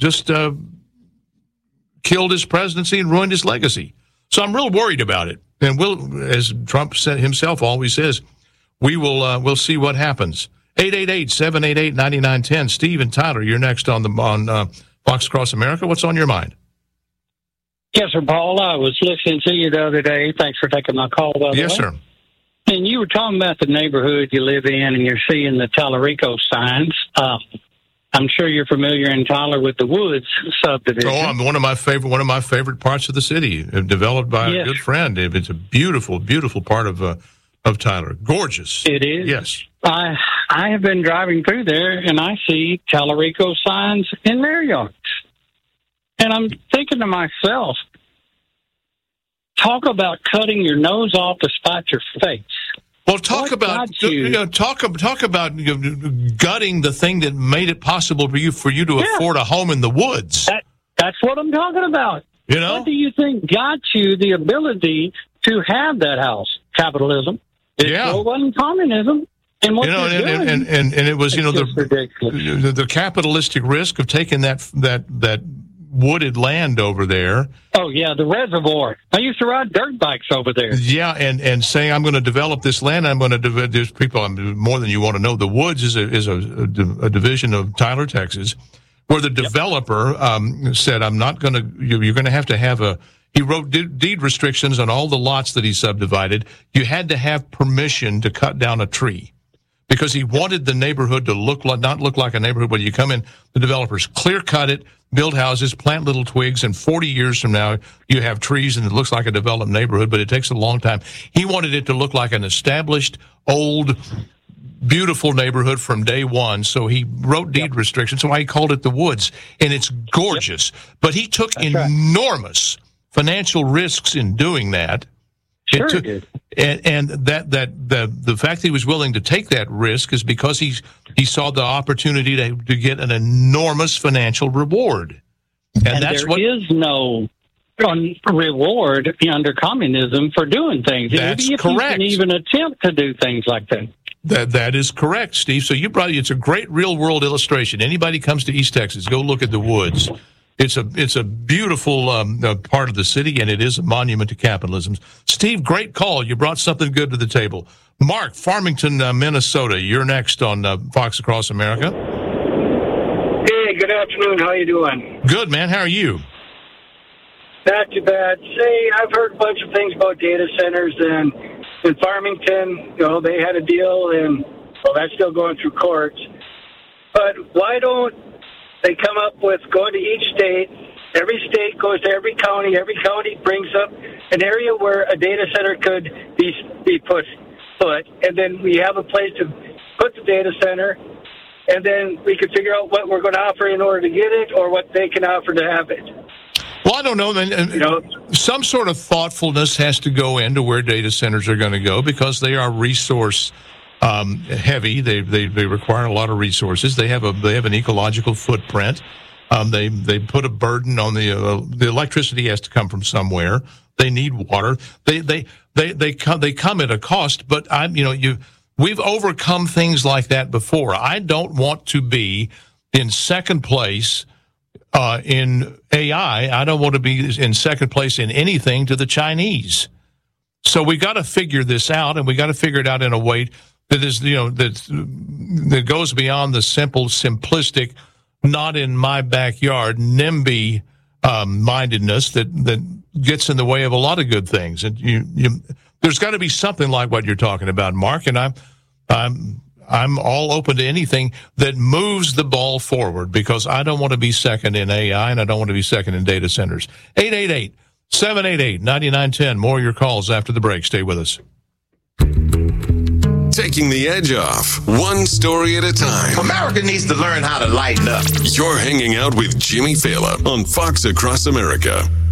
just killed his presidency and ruined his legacy. So I'm real worried about it. And as Trump said himself always says, we'll see what happens. 888-788-9910. Steve and Tyler, you're next on Fox Across America. What's on your mind? Yes, sir, Paul. I was listening to you the other day. Thanks for taking my call, by the way. Yes, sir. And you were talking about the neighborhood you live in, and you're seeing the Tallarico signs. I'm sure you're familiar in Tyler with the Woods subdivision. Oh, I'm one of my favorite parts of the city, developed by a good friend. It's a beautiful, beautiful part of Tyler. Gorgeous. It is. Yes. I have been driving through there, and I see Tallarico signs in their yards. And I'm thinking to myself, talk about cutting your nose off to spite your face. Well, talk about gutting the thing that made it possible for you to afford a home in the woods. That's what I'm talking about. You know, what do you think got you the ability to have that house? Capitalism. It wasn't communism. And what you're doing, and it was the capitalistic risk of taking that wooded land over there. Oh, yeah, the reservoir. I used to ride dirt bikes over there. Yeah, and saying, I'm going to develop this land. I'm going to develop this. People, more than you want to know, the Woods is a division of Tyler, Texas, where the developer said, I'm not going to, you're going to have a, he wrote deed restrictions on all the lots that he subdivided. You had to have permission to cut down a tree, because he wanted the neighborhood to not look like a neighborhood where you come in, the developers clear cut it, build houses, plant little twigs, and 40 years from now, you have trees and it looks like a developed neighborhood, but it takes a long time. He wanted it to look like an established, old, beautiful neighborhood from day one, so he wrote deed restrictions, so he called it the Woods, and it's gorgeous. But he took enormous financial risks in doing that. Sure he did. And the fact that he was willing to take that risk is because he saw the opportunity to get an enormous financial reward. And that's there is no reward under communism for doing things. That's correct. You can even attempt to do things like that. That is correct, Steve. So it's a great real world illustration. Anybody comes to East Texas, go look at the Woods. It's a beautiful part of the city, and it is a monument to capitalism. Steve, great call. You brought something good to the table. Mark, Farmington, Minnesota, you're next on Fox Across America. Hey, good afternoon. How you doing? Good, man. How are you? Not too bad. Say, I've heard a bunch of things about data centers, and in Farmington, they had a deal, and that's still going through courts. But why don't they come up with going to each state? Every state goes to every county brings up an area where a data center could be put, and then we have a place to put the data center, and then we can figure out what we're going to offer in order to get it, or what they can offer to have it. Well, I don't know. Some sort of thoughtfulness has to go into where data centers are going to go, because they are resource heavy. They require a lot of resources. They have an ecological footprint. They put a burden on the electricity has to come from somewhere. They need water. They come at a cost. But we've overcome things like that before. I don't want to be in second place in AI. I don't want to be in second place in anything to the Chinese. So we got to figure this out, and we got to figure it out in a way that is, that goes beyond the simplistic, not in my backyard, NIMBY mindedness that gets in the way of a lot of good things. And there's got to be something like what you're talking about, Mark. And I'm all open to anything that moves the ball forward, because I don't want to be second in AI, and I don't want to be second in data centers. 888-788-9910. More of your calls after the break. Stay with us. Taking the edge off, one story at a time. America needs to learn how to lighten up. You're hanging out with Jimmy Fallon on Fox Across America.